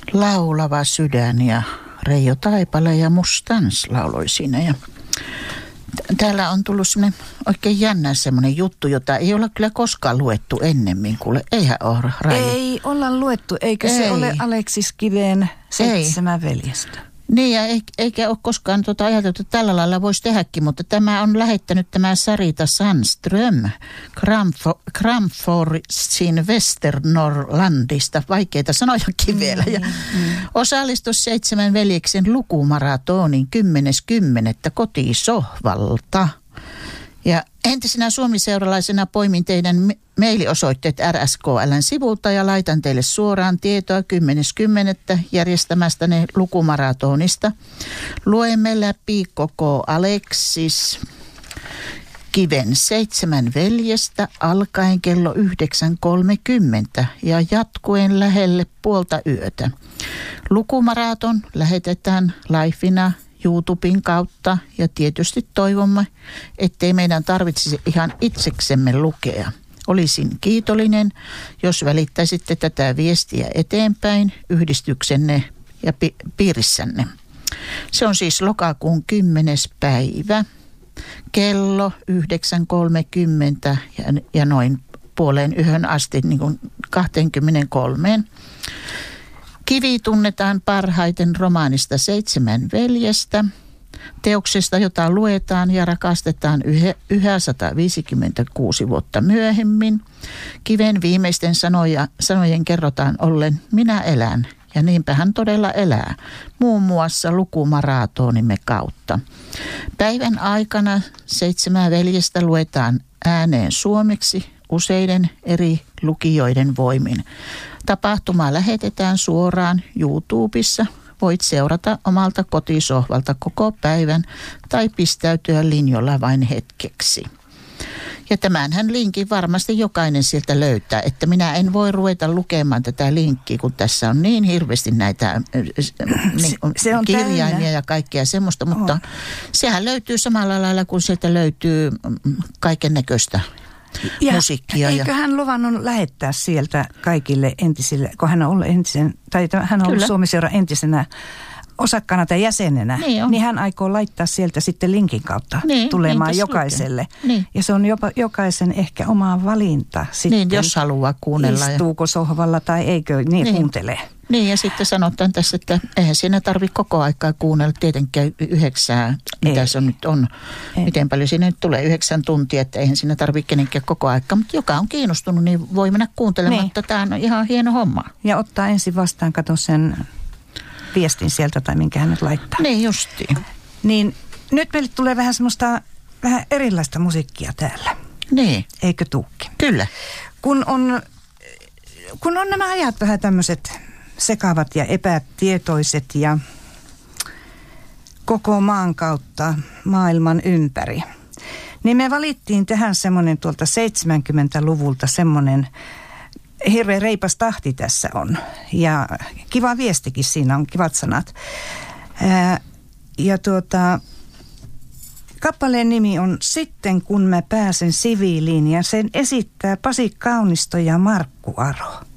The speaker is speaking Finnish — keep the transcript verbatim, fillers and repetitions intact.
Laulava sydän ja Reijo Taipale ja Mustans lauloi siinä. Ja täällä on tullut semmoinen oikein jännä semmoinen juttu, jota ei olla kyllä koskaan luettu ennemmin. Kuule, eihän ole, Raija? Ei olla luettu, eikö ei. Se ole Aleksis Kiveen Seitsemän veljestä? Niin, ja eikä ole koskaan tuota ajateltu, että tällä lailla voisi tehdäkin, mutta tämä on lähettänyt tämä Sarita Sandström Kramforsin Västernorrlandista, vaikeita sanojakin vielä, ja mm. osallistui Seitsemän veljeksen lukumaratonin kymmenes kymmenettä kotisohvalta. Ja entisenä suomiseuralaisena poimin teidän mailiosoitteet R S K L:n sivulta ja laitan teille suoraan tietoa kymmenes kymmenettä järjestämästäne lukumaratonista. Luemme läpi koko Aleksis Kiven Seitsemän veljestä alkaen kello yhdeksän kolmekymmentä ja jatkuen lähelle puolta yötä. Lukumaraton lähetetään livenä YouTuben kautta ja tietysti toivomme, ettei meidän tarvitsisi ihan itseksemme lukea. Olisin kiitollinen, jos välittäisitte tätä viestiä eteenpäin yhdistyksenne ja pi- piirissänne. Se on siis lokakuun kymmenes päivä, kello yhdeksän kolmekymmentä ja, ja noin puoleen yhden asti niin kuin kaksikymmentäkolme. Kivi tunnetaan parhaiten romaanista Seitsemän veljestä, teoksesta, jota luetaan ja rakastetaan yhä, yhä sata viisikymmentäkuusi vuotta myöhemmin. Kiven viimeisten sanoja, sanojen kerrotaan ollen minä elän, ja niinpä hän todella elää, muun muassa lukumaratonimme kautta. Päivän aikana Seitsemän veljestä luetaan ääneen suomeksi useiden eri lukijoiden voimin. Tapahtumaa lähetetään suoraan YouTubessa. Voit seurata omalta kotisohvalta koko päivän tai pistäytyä linjoilla vain hetkeksi. Ja tämänhän linkin varmasti jokainen sieltä löytää, että minä en voi ruveta lukemaan tätä linkkiä, kun tässä on niin hirveästi näitä niin, se on kirjaimia täynnä. Ja kaikkea semmoista, mutta on. Sehän löytyy samalla lailla kuin sieltä löytyy kaiken näköistä. Ja musiikkia. Eikö hän luvannut lähettää sieltä kaikille entisille, kun hän on ollut entisen, tai hän on ollut Suomi-seuran entisenä osakkaana tai jäsenenä, niin, niin hän aikoo laittaa sieltä sitten linkin kautta niin, tulemaan niin, jokaiselle. Niin. Ja se on jopa jokaisen ehkä oma valinta sitten. Niin, jos haluaa kuunnella. Istuuko sohvalla tai eikö, niin, niin. kuuntelee. Niin, ja sitten sanotaan tässä, että eihän siinä tarvitse koko aikaa kuunnella tietenkään yhdeksää, mitä ei. se on nyt on. Ei. Miten paljon siinä nyt tulee, yhdeksän tuntia, että eihän siinä tarvitse kenenkään koko aikaa. Mutta joka on kiinnostunut, niin voi mennä kuuntelemaan, niin. Mutta tämä on ihan hieno homma. Ja ottaa ensin vastaan, kato sen viestin sieltä tai minkä hän nyt laittaa. Niin justiin. Niin nyt meille tulee vähän semmoista, vähän erilaista musiikkia täällä. Niin. Eikö tuukin? Kyllä. Kun on, kun on nämä ajat vähän tämmöiset sekavat ja epätietoiset ja koko maan kautta maailman ympäri, niin me valittiin tähän semmoinen tuolta seitsemänkymmentäluvulta semmoinen hirveän reipas tahti tässä on. Ja kiva viestikin siinä on, kivat sanat. Ää, ja tuota, kappaleen nimi on Sitten kun mä pääsen siviiliin ja sen esittää Pasi Kaunisto ja Markku Aro.